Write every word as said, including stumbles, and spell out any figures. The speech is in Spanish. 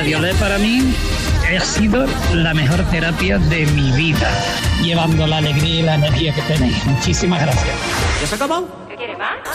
Violet para mí ha sido la mejor terapia de mi vida, llevando la alegría y la energía que tenéis. Muchísimas gracias. ¿Ya se ha acabado? ¿Qué quiere más?